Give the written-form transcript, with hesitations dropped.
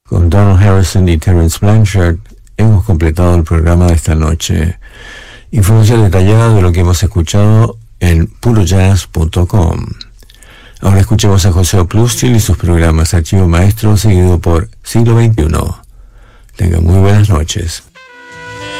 Con Donald Harrison y Terence Blanchard hemos completado el programa de esta noche. Información detallada de lo que hemos escuchado en purojazz.com. Ahora escuchemos a José Oplustil y sus programas Archivo Maestro, seguido por Siglo XXI. Tengan muy buenas noches.